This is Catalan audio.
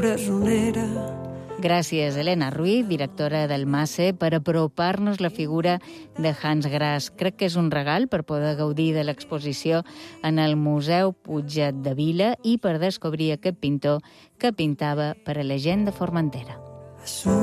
presonera. Gràcies, Helena Ruiz, directora del MASE, per apropar-nos la figura de Hans Grass. Crec que és un regal per poder gaudir de l'exposició en el Museu Puiget de Vila i per descobrir aquest pintor que pintava per a la gent de Formentera.